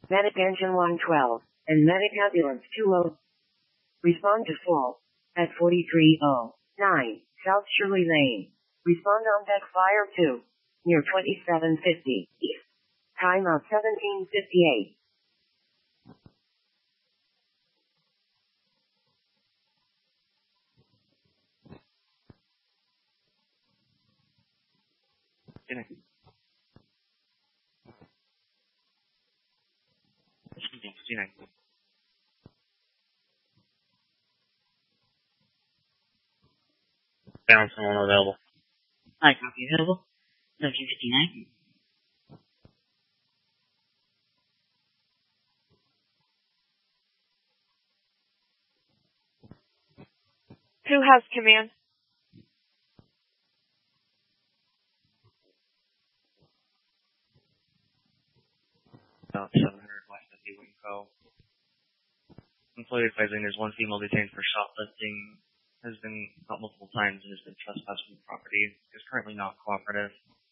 Medic Engine 112 and Medic Ambulance 20. Respond to fall at 4309 South Shirley Lane. Respond on deck fire 2 near 2750 East. Timeout 1758. Found someone available. Hi, copy available. 1759. Who has command? About 700 West of the Winco. Employee advising there's one female detained for shoplifting, has been caught multiple times and has been trespassed from the property, is currently not cooperative.